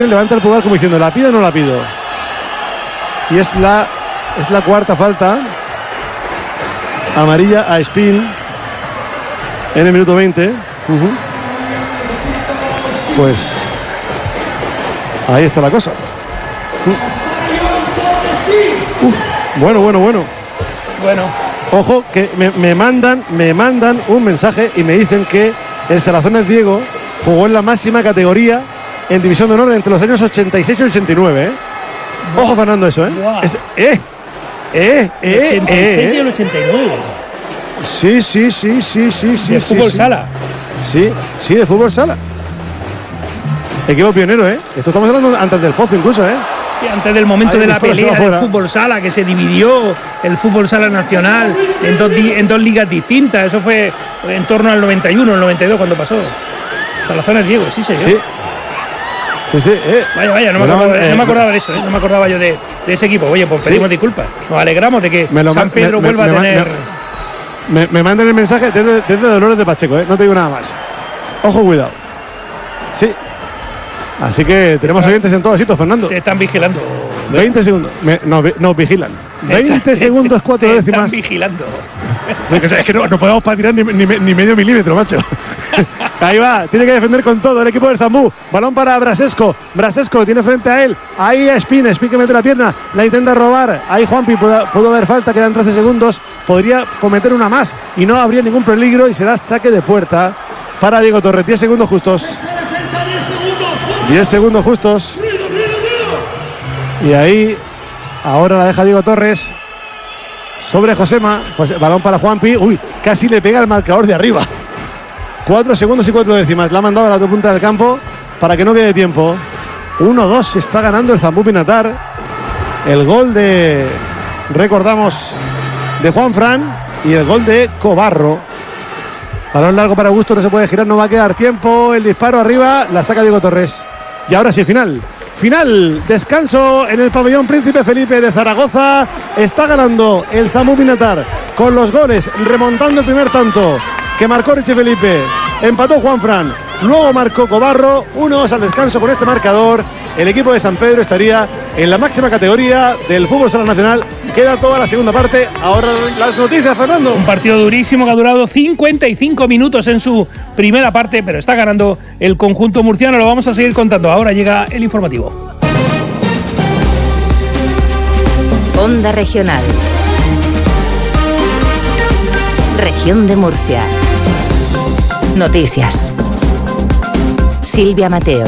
levanta el pulgar como diciendo, ¿la pido o no la pido? Y es la cuarta falta amarilla a Espín en el minuto 20. Pues ahí está la cosa. Bueno. Ojo, que me mandan un mensaje y me dicen que el Salazones Diego jugó en la máxima categoría en División de Honor entre los años 86 y 89, ¿eh? Ojo, Fernando, eso, ¿eh? Wow. 86 y el 89. Sí. De fútbol sala. Sí, de fútbol sala. Equipo pionero, ¿eh? Esto estamos hablando antes del Pozo incluso, ¿eh? Sí, antes del momento de la pelea del fuera. fútbol sala, que se dividió el fútbol sala nacional en dos ligas distintas. Eso fue en torno al 91, el 92 cuando pasó. Salazones Diego, sí, señor. Sí. Vaya, no me acordaba de eso, ¿eh? No me acordaba yo de ese equipo. Oye, pues pedimos disculpas. Nos alegramos de que San Pedro vuelva a tener... Me mandan el mensaje desde Dolores de Pacheco, ¿eh? No te digo nada más. Ojo, cuidado. Sí. Así que tenemos oyentes en todos sitios, Fernando. Te están vigilando. 20 segundos. Nos vigilan. 20 segundos, 4 décimas. Te están vigilando. Es que no podemos patinar ni medio milímetro, macho. Ahí va, tiene que defender con todo el equipo del Zambú. Balón para Brasesco. Brasesco tiene frente a él. Ahí a Espín que mete la pierna. La intenta robar. Ahí Juanpi, pudo haber falta, quedan 13 segundos. Podría cometer una más y no habría ningún peligro y será saque de puerta para Diego Torres. 10 segundos justos. 10 segundos justos. Y ahí, ahora la deja Diego Torres sobre Josema. Balón para Juanpi. Uy, casi le pega al marcador de arriba. 4 segundos y 4 décimas. La ha mandado a la otra punta del campo para que no quede tiempo. 1-2 se está ganando el Zambú Pinatar. El gol de, recordamos, de Juanfran y el gol de Cobarro. Balón largo para Augusto, no se puede girar, no va a quedar tiempo. El disparo arriba, la saca Diego Torres. Y ahora sí, final, descanso en el pabellón Príncipe Felipe de Zaragoza. Está ganando el Zambú Pinatar con los goles, remontando el primer tanto que marcó Richie Felipe, empató Juanfran, luego marcó Cobarro. 1-2 al descanso. Con este marcador el equipo de San Pedro estaría en la máxima categoría del fútbol sala nacional. Queda toda la segunda parte. Ahora las noticias, Fernando. Un partido durísimo que ha durado 55 minutos en su primera parte, pero está ganando el conjunto murciano. Lo vamos a seguir contando. Ahora llega el informativo. Onda Regional. Región de Murcia. Noticias. Silvia Mateo.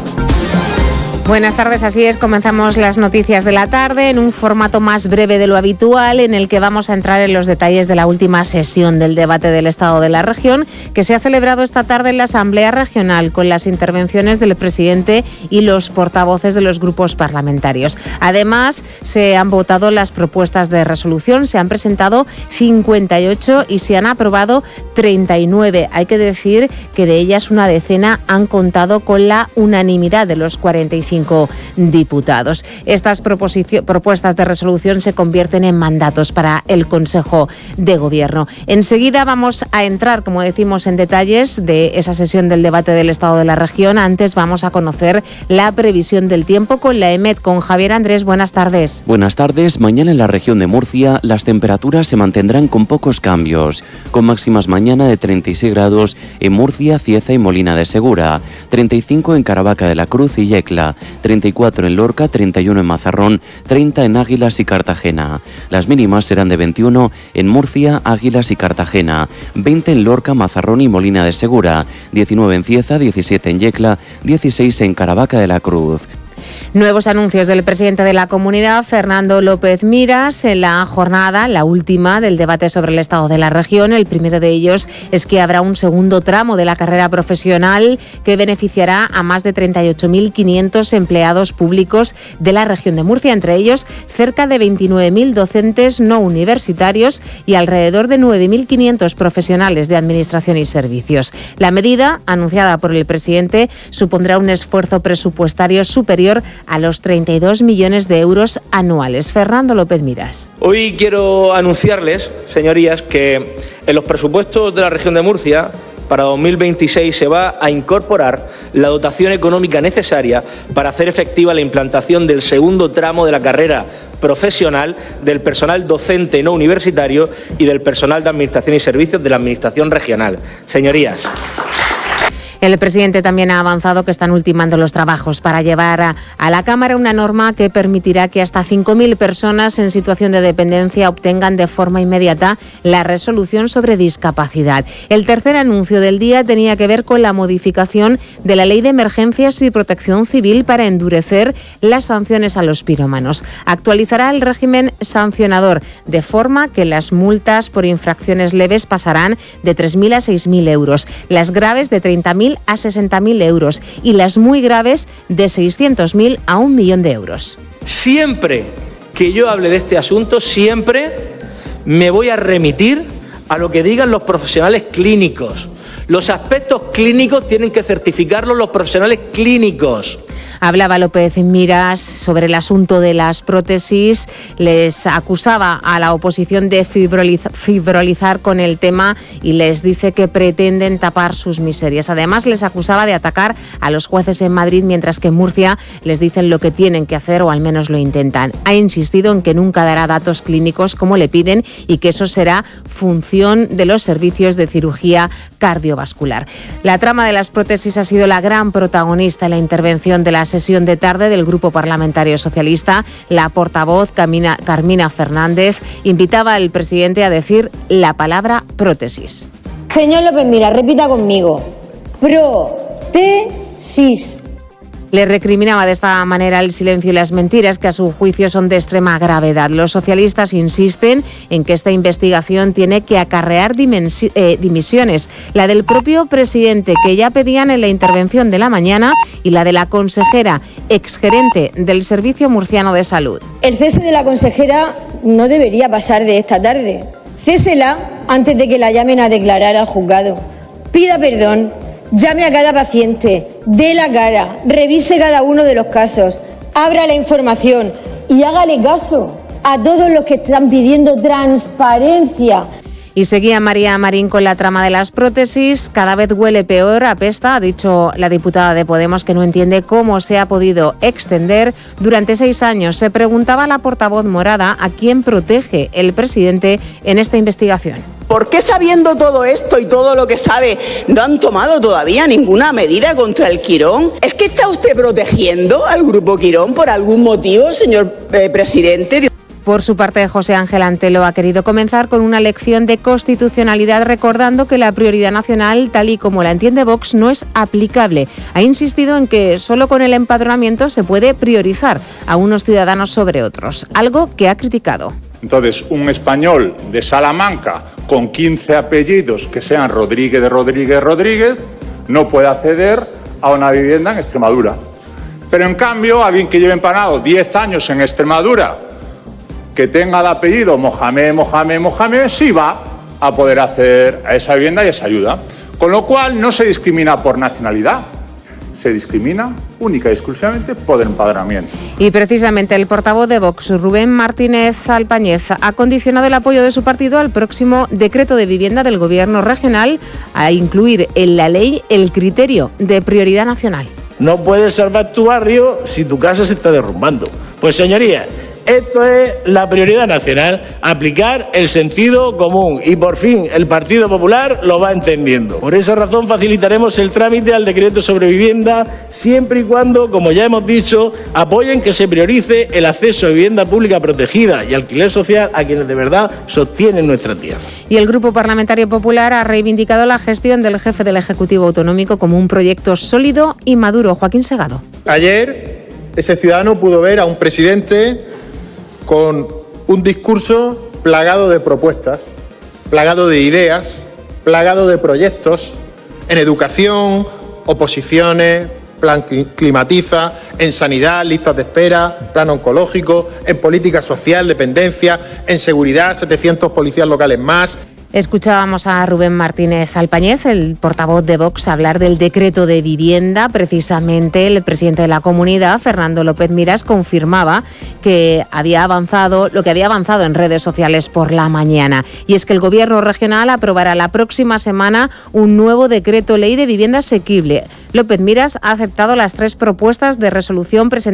Buenas tardes, así es, comenzamos las noticias de la tarde en un formato más breve de lo habitual, en el que vamos a entrar en los detalles de la última sesión del debate del Estado de la Región, que se ha celebrado esta tarde en la Asamblea Regional, con las intervenciones del presidente y los portavoces de los grupos parlamentarios. Además, se han votado las propuestas de resolución, se han presentado 58 y se han aprobado 39. Hay que decir que de ellas una decena han contado con la unanimidad de los 45 diputados. Estas propuestas de resolución se convierten en mandatos para el Consejo de Gobierno. Enseguida vamos a entrar, como decimos, en detalles de esa sesión del debate del Estado de la Región. Antes vamos a conocer la previsión del tiempo con la EMET, con Javier Andrés. Buenas tardes. Buenas tardes. Mañana en la región de Murcia las temperaturas se mantendrán con pocos cambios, con máximas mañana de 36 grados en Murcia, Cieza y Molina de Segura, 35 en Caravaca de la Cruz y Yecla, 34 en Lorca, 31 en Mazarrón, 30 en Águilas y Cartagena. Las mínimas serán de 21 en Murcia, Águilas y Cartagena, 20 en Lorca, Mazarrón y Molina de Segura, 19 en Cieza, 17 en Yecla, 16 en Caravaca de la Cruz. Nuevos anuncios del presidente de la comunidad, Fernando López Miras, en la jornada, la última del debate sobre el Estado de la Región. El primero de ellos es que habrá un segundo tramo de la carrera profesional que beneficiará a más de 38.500 empleados públicos de la región de Murcia, entre ellos cerca de 29.000 docentes no universitarios y alrededor de 9.500 profesionales de administración y servicios. La medida, anunciada por el presidente, supondrá un esfuerzo presupuestario superior a los 32 millones de euros anuales. Fernando López Miras. Hoy quiero anunciarles, señorías, que en los presupuestos de la región de Murcia para 2026 se va a incorporar la dotación económica necesaria para hacer efectiva la implantación del segundo tramo de la carrera profesional del personal docente no universitario y del personal de Administración y Servicios de la Administración regional. Señorías. El presidente también ha avanzado que están ultimando los trabajos para llevar a la Cámara una norma que permitirá que hasta 5.000 personas en situación de dependencia obtengan de forma inmediata la resolución sobre discapacidad. El tercer anuncio del día tenía que ver con la modificación de la Ley de Emergencias y Protección Civil para endurecer las sanciones a los pirómanos. Actualizará el régimen sancionador de forma que las multas por infracciones leves pasarán de 3.000 a 6.000 euros, las graves de 30.000 a 60.000 euros y las muy graves de 600.000 a 1 millón de euros. Siempre que yo hable de este asunto, siempre me voy a remitir a lo que digan los profesionales clínicos. Los aspectos clínicos tienen que certificarlos los profesionales clínicos. Hablaba López Miras sobre el asunto de las prótesis, les acusaba a la oposición de frivolizar con el tema y les dice que pretenden tapar sus miserias. Además, les acusaba de atacar a los jueces en Madrid, mientras que en Murcia les dicen lo que tienen que hacer o al menos lo intentan. Ha insistido en que nunca dará datos clínicos como le piden y que eso será función de los servicios de cirugía cardiovascular. La trama de las prótesis ha sido la gran protagonista en la intervención de la sesión de tarde del Grupo Parlamentario Socialista. La portavoz Carmina Fernández invitaba al presidente a decir la palabra prótesis. Señor López Miras, repita conmigo. Prótesis. Le recriminaba de esta manera el silencio y las mentiras, que a su juicio son de extrema gravedad. Los socialistas insisten en que esta investigación tiene que acarrear dimisiones, la del propio presidente, que ya pedían en la intervención de la mañana, y la de la consejera, exgerente del Servicio Murciano de Salud. El cese de la consejera no debería pasar de esta tarde. Césela antes de que la llamen a declarar al juzgado. Pida perdón. Llame a cada paciente, dé la cara, revise cada uno de los casos, abra la información y hágale caso a todos los que están pidiendo transparencia. Y seguía María Marín con la trama de las prótesis. Cada vez huele peor, apesta, ha dicho la diputada de Podemos, que no entiende cómo se ha podido extender durante 6 años. Se preguntaba la portavoz morada a quién protege el presidente en esta investigación. ¿Por qué, sabiendo todo esto y todo lo que sabe, no han tomado todavía ninguna medida contra el Quirón? ¿Es que está usted protegiendo al Grupo Quirón por algún motivo, señor presidente? Por su parte, José Ángel Antelo ha querido comenzar con una lección de constitucionalidad, recordando que la prioridad nacional, tal y como la entiende Vox, no es aplicable. Ha insistido en que solo con el empadronamiento se puede priorizar a unos ciudadanos sobre otros, algo que ha criticado. Entonces, un español de Salamanca con 15 apellidos que sean Rodríguez de Rodríguez no puede acceder a una vivienda en Extremadura. Pero en cambio, alguien que lleve empanado 10 años en Extremadura, que tenga el apellido Mohamed, sí va a poder acceder a esa vivienda y esa ayuda. Con lo cual no se discrimina por nacionalidad, se discrimina única y exclusivamente por el empadronamiento. Y precisamente el portavoz de Vox, Rubén Martínez Alpañez, ha condicionado el apoyo de su partido al próximo decreto de vivienda del Gobierno regional a incluir en la ley el criterio de prioridad nacional. No puedes salvar tu barrio si tu casa se está derrumbando. Pues señorías, esto es la prioridad nacional, aplicar el sentido común, y por fin el Partido Popular lo va entendiendo. Por esa razón facilitaremos el trámite al decreto sobre vivienda, siempre y cuando, como ya hemos dicho, apoyen que se priorice el acceso a vivienda pública protegida y alquiler social a quienes de verdad sostienen nuestra tierra. Y el Grupo Parlamentario Popular ha reivindicado la gestión del jefe del Ejecutivo Autonómico como un proyecto sólido y maduro. Joaquín Segado. Ayer ese ciudadano pudo ver a un presidente con un discurso plagado de propuestas, plagado de ideas, plagado de proyectos en educación, oposiciones, plan climatiza, en sanidad, listas de espera, plan oncológico, en política social, dependencia, en seguridad, 700 policías locales más. Escuchábamos a Rubén Martínez Alpañez, el portavoz de Vox, hablar del decreto de vivienda. Precisamente el presidente de la comunidad, Fernando López Miras, confirmaba que había avanzado lo que había avanzado en redes sociales por la mañana. Y es que el Gobierno regional aprobará la próxima semana un nuevo decreto ley de vivienda asequible. López Miras ha aceptado las 3 propuestas de resolución presentadas